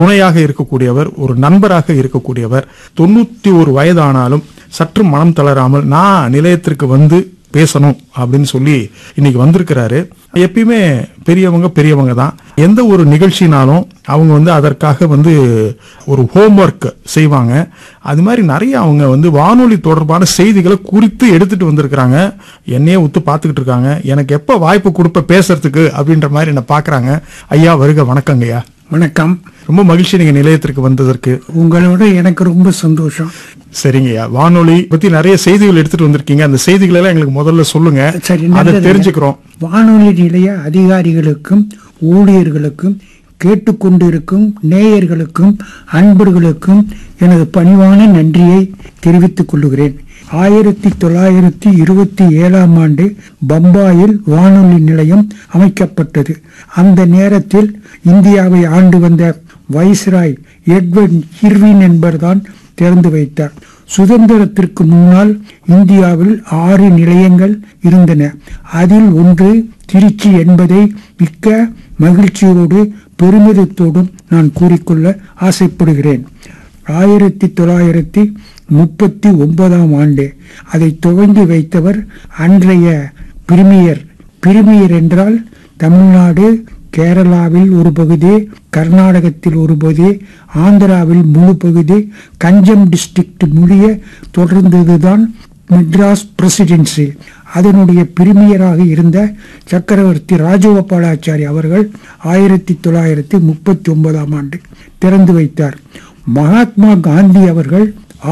துணையாக இருக்கக்கூடியவர், ஒரு நண்பராக இருக்கக்கூடியவர். 91 வயதானாலும் சற்று மனம் தளராமல் நான் நிலையத்திற்கு வந்து பேசணும் அப்படின்னு சொல்லி இன்னைக்கு வந்திருக்கிறாரு. எப்பயுமே பெரியவங்க தான். எந்த ஒரு நிகழ்ச்சினாலும் அவங்க அதற்காக ஒரு ஹோம்ஒர்க் செய்வாங்க. அது மாதிரி நிறைய அவங்க வானொலி தொடர்பான செய்திகளை குறித்து எடுத்துட்டு வந்திருக்கிறாங்க. என்னையே உத்து பார்த்துக்கிட்டு இருக்காங்க. எனக்கு எப்ப வாய்ப்பு கொடுப்ப பேசுறதுக்கு அப்படின்ற மாதிரி என்ன பாக்குறாங்க. ஐயா வருக. வணக்கங்க ஐயா. வணக்கம். ரொம்ப மகிழ்ச்சி நீங்க நிலையத்திற்கு வந்ததற்கு. உங்களோட எனக்கு ரொம்ப சந்தோஷம். சரிங்கய்யா, வானொலி பத்தி நிறைய செய்திகள் எடுத்துட்டு வந்திருக்கீங்க. அந்த செய்திகள் எல்லாம் எங்களுக்கு முதல்ல சொல்லுங்க. சரி, அதை தெரிஞ்சுக்கிறோம். வானொலி நிலைய அதிகாரிகளுக்கும் ஊழியர்களுக்கும் கேட்டுக்கொண்டிருக்கும் நேயர்களுக்கும் அன்பர்களுக்கும் எனது பணிவான நன்றியை தெரிவித்துக் கொள்கிறேன். 1927 ஆண்டு பம்பாயில் வானொலி நிலையம் அமைக்கப்பட்டது. அந்த நேரத்தில் இந்தியாவை ஆண்டு வந்த வைஸ்ராய் எட்வர்ட் இர்வின் என்பவர்தான் திறந்து வைத்தார். சுதந்திரத்திற்கு முன்னால் இந்தியாவில் 6 நிலையங்கள் இருந்தன. அதில் ஒன்று திருச்சி என்பதை மிக்க மகிழ்ச்சியோடு பெருமிதத்தோடும் நான் கூறிக்கொள்ள ஆசைப்படுகிறேன். 1939 ஆண்டு அதை துவங்கி வைத்தவர் அன்றைய பிரிமியர் என்றால் தமிழ்நாடு, கேரளாவில் ஒரு பகுதி, கர்நாடகத்தில் ஒரு பகுதி, ஆந்திராவில் முழு பகுதி, கஞ்சம் டிஸ்ட்ரிக்ட் முடிய தொடர்ந்ததுதான் மெட்ராஸ் பிரசிடென்சி. அதனுடைய பிரிமியராக இருந்த சக்கரவர்த்தி ராஜகோபாலாச்சாரி அவர்கள் 1939 ஆண்டு திறந்து வைத்தார். மகாத்மா காந்தி அவர்கள்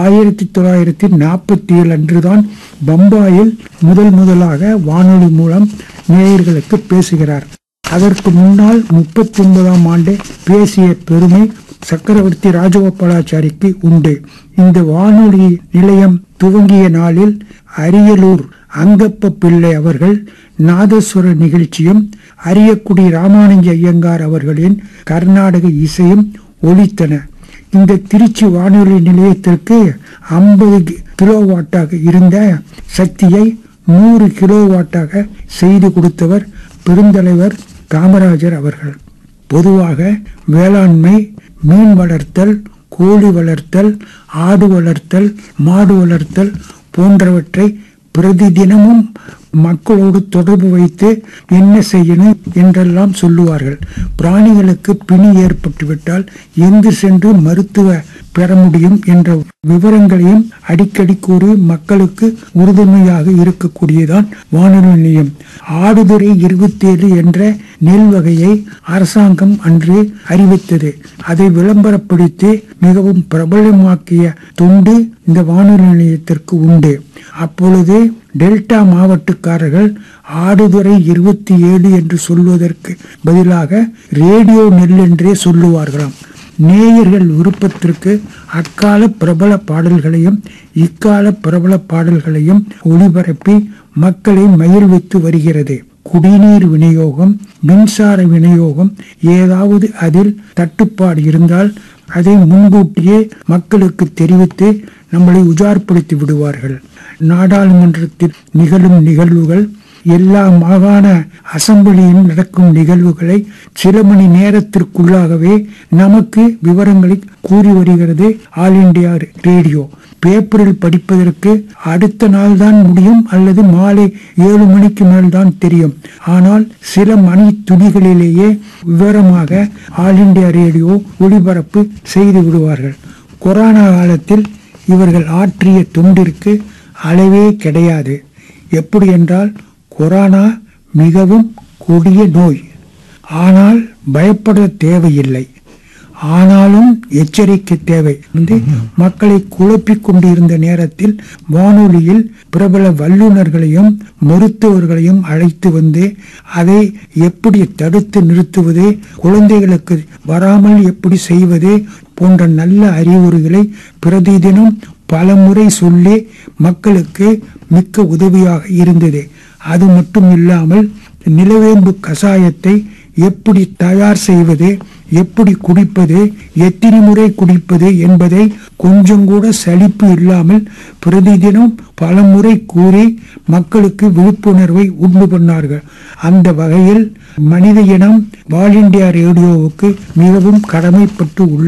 1947 அன்றுதான் பம்பாயில் முதலாக வானொலி மூலம் நேயர்களுக்கு பேசுகிறார். அதற்கு முன்னால் 39 ஆண்டு பேசிய பெருமை சக்கரவர்த்தி ராஜகோபாலாச்சாரிக்கு உண்டு. இந்த வானொலி நிலையம் துவங்கிய நாளில் அரியலூர் அங்கப்ப பிள்ளை அவர்கள் நாதஸ்வர நிகழ்ச்சியும் அரியக்குடி ராமானுஜ ஐயங்கார் அவர்களின் கர்நாடக இசையும் ஒலித்தன. இந்த திருச்சி வானொலி நிலையத்திற்கு 50 கிலோவாட்டாக இருந்த சக்தியை 100 கிலோவாட்டாக செய்து கொடுத்தவர் பெருந்தலைவர் காமராஜர் அவர்கள். பொதுவாக வேளாண்மை, மீன் வளர்த்தல், கோழி வளர்த்தல், ஆடு வளர்த்தல், மாடு வளர்த்தல் போன்றவற்றை பிரதிதினமும் மக்களோடு தொடர்பு வைத்து என்ன செய்யணும் என்றெல்லாம் சொல்லுவார்கள். பிராணிகளுக்கு பிணி ஏற்பட்டுவிட்டால் எங்கு சென்று மருத்துவ பெற முடியும் என்ற விவரங்களையும் அடிக்கடி கூறி மக்களுக்கு உறுதுணையாக இருக்கக்கூடியதான் வானொலி நிலையம். ஆடுதுறை 27 என்ற நெல் வகையை அரசாங்கம் அன்று அறிவித்தது. அதை விளம்பரப்படுத்தி மிகவும் பிரபலமாக்கிய தொண்டு இந்த வானொலி நிலையத்திற்கு உண்டு. அப்பொழுது டெல்டா மாவட்டக்காரர்கள் ஆடுதுறை 27 என்று சொல்வதற்கு பதிலாக ரேடியோ நெல் என்றே சொல்லுவார்களாம். நேயர்கள் விருப்பத்திற்கு அக்கால பிரபல பாடல்களையும் இக்கால பிரபல பாடல்களையும் ஒளிபரப்பி மக்களை மகிழ்வித்து வருகிறது. குடிநீர் விநியோகம், மின்சார விநியோகம், ஏதாவது அதில் தட்டுப்பாடு இருந்தால் அதை முன்கூட்டியே மக்களுக்கு தெரிவித்து நம்மளை உஜார்படுத்தி விடுவார்கள். நாடாளுமன்றத்தில் நிகழும் நிகழ்வுகள், எல்லா மாகாண அசம்பிளியும் நடக்கும் நிகழ்வுகளை சில மணி நேரத்திற்குள்ளாகவே நமக்கு விவரங்களை கூறி வருகிறது ஆல் இண்டியா ரேடியோ. பேப்பரில் படிப்பதற்கு அடுத்த நாள் தான் முடியும், அல்லது மாலை 7 மணிக்கு மேல் தான் தெரியும். ஆனால் சில மணி துணிகளிலேயே விவரமாக ஆல் இண்டியா ரேடியோ ஒளிபரப்பு செய்து விடுவார்கள். கொரோனா காலத்தில் இவர்கள் ஆற்றிய தொண்டிற்கு அளவே கிடையாது. எப்படி என்றால், கொரோனா மிகவும் கொடிய நோய். ஆனால் பயப்பட தேவையில்லை. ஆனாலும் எச்சரிக்கை தேவை. மக்களை குழப்பிக் கொண்டிருந்த நேரத்தில் வானொலியில் பிரபல வல்லுநர்களையும் மருத்துவர்களையும் அழைத்து வந்து அதை எப்படி தடுத்து நிறுத்துவது, குழந்தைகளுக்கு வராமல் எப்படி செய்வது போன்ற நல்ல அறிவுரைகளை பிரதிதினம் பல முறை சொல்லி மக்களுக்கு மிக்க உதவியாக இருந்தது. அது மட்டும் இல்லாமல் நிலவேம்பு கஷாயத்தை எப்படி தயார் செய்வது எப்படி குடிப்பது, எத்தனை முறை குடிப்பது என்பதை கொஞ்சம் கூட சலிப்பு இல்லாமல் பிரதிதினம் பல முறை கூறி மக்களுக்கு விழிப்புணர்வை உண்டு பண்ணார்கள். அந்த வகையில் மனித இனம் ஆல் இண்டியா ரேடியோவுக்கு மிகவும் கடமைப்பட்டு உள்ளது.